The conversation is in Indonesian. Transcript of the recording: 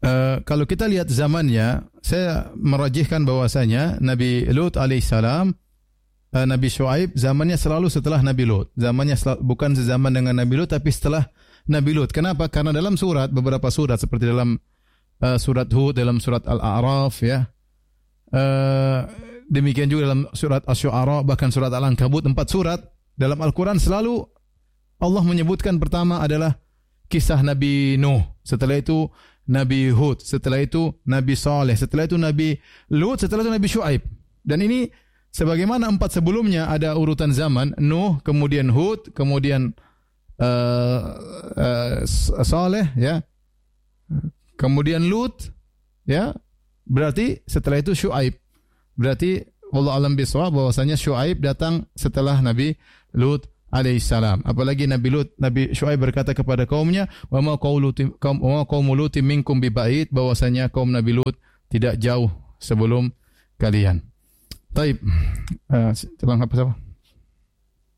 kalau kita lihat zamannya, saya merajihkan bahwasanya Nabi Lut alaihissalam, Nabi Syuaib zamannya selalu setelah Nabi Lut. Zamannya bukan sezaman dengan Nabi Lut, tapi setelah Nabi Lut. Kenapa? Karena dalam surat, beberapa surat seperti dalam surat Hud, dalam surat Al-A'raf, ya. Demikian juga dalam surat Asy-Syu'ara, bahkan surat Al-Ankabut, 4 surat dalam Al-Quran selalu Allah menyebutkan pertama adalah kisah Nabi Nuh, setelah itu Nabi Hud, setelah itu Nabi Saleh, setelah itu Nabi Lut, setelah itu Nabi Syuaib. Dan ini sebagaimana 4 sebelumnya ada urutan zaman, Nuh, kemudian Hud, kemudian Saleh, ya, kemudian Lut, ya, berarti setelah itu Syuaib. Berarti wallahu a'lam bishawab bahwasanya Syuaib datang setelah Nabi Lut alaihissalam. Apalagi Nabi Syuaib berkata kepada kaumnya, wa ma qaumu Lutin minkum biba'id, bahwasanya kaum Nabi Lut tidak jauh sebelum kalian. Taib. Apa siapa?